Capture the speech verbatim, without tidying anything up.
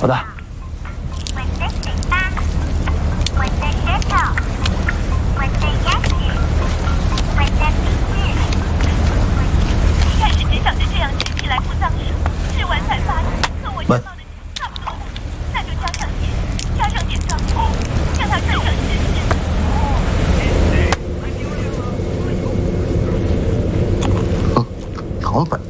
好的。 我的嘴巴，我的舌头，我的牙齿，我的鼻子。一开始只想着这样吃起来不脏手，吃完才发现和我知道的差不多了。那就加上盐，加上点酱油，让它涮上试试。 嗯，糖粉。